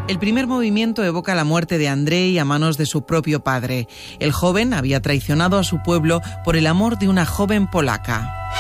El primer movimiento evoca la muerte de Andrzej a manos de su propio padre. El joven había traicionado a su pueblo por el amor de una joven polaca.